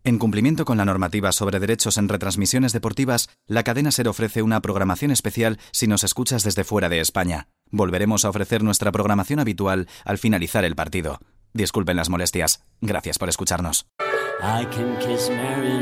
En cumplimiento con la normativa sobre derechos en retransmisiones deportivas, la cadena SER ofrece una programación especial si nos escuchas desde fuera de España. Volveremos a ofrecer nuestra programación habitual al finalizar el partido. Disculpen las molestias. Gracias por escucharnos. I can kiss Mary